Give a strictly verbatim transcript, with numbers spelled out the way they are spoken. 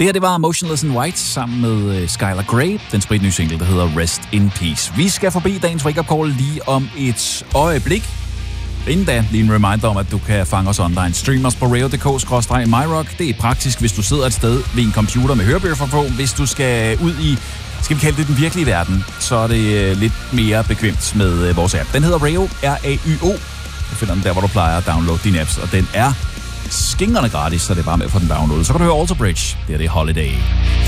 Det her, det var Motionless in White sammen med Skylar Grey, den spritnye single, der hedder Rest in Peace. Vi skal forbi dagens wake-up call lige om et øjeblik. Inden da, lige en reminder om, at du kan fange os online. Stream os på radio punktum d k skråstreg myrock. Det er praktisk, hvis du sidder et sted ved en computer med hørebøger for på. Hvis du skal ud i, skal vi kalde det den virkelige verden, så er det lidt mere bekvemt med vores app. Den hedder Rayo, R A Y O. Du finder den der, hvor du plejer at downloade dine apps, og den er skingerne gratis, så det er bare med at få den downloadet. Så kan du høre Alter Bridge. Det er det Holiday.